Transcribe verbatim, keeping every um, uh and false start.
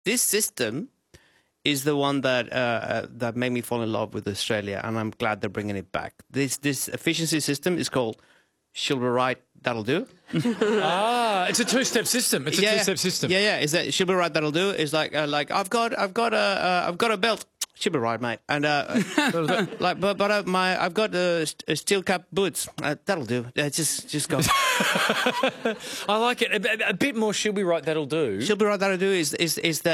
this system is the one that uh, uh, that made me fall in love with Australia, and I'm glad they're bringing it back. This this efficiency system is called "She'll be right, that'll do." Ah, it's a two-step system. It's a yeah, two-step system. Yeah, yeah. Is that "She'll be right, that'll do"? Is like uh, like I've got I've got a uh, I've got a belt. She'll be right, mate. And uh, like, but but uh, my I've got uh, st steel cap boots. Uh, that'll do. Uh, just just go. I like it. A, a bit more. She'll be right. That'll do. She'll be right. That'll do. Is is is that.